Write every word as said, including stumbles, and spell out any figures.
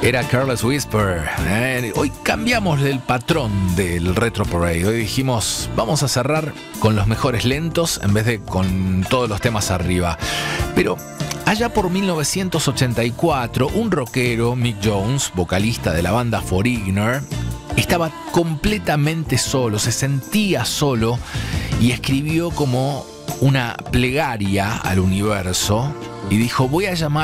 Era Careless Whisper. Eh, hoy cambiamos el patrón del Retro Parade. Hoy dijimos, vamos a cerrar con los mejores lentos en vez de con todos los temas arriba. Pero allá por mil novecientos ochenta y cuatro, un rockero, Mick Jones, vocalista de la banda Foreigner, estaba completamente solo, se sentía solo y escribió como una plegaria al universo y dijo, voy a llamar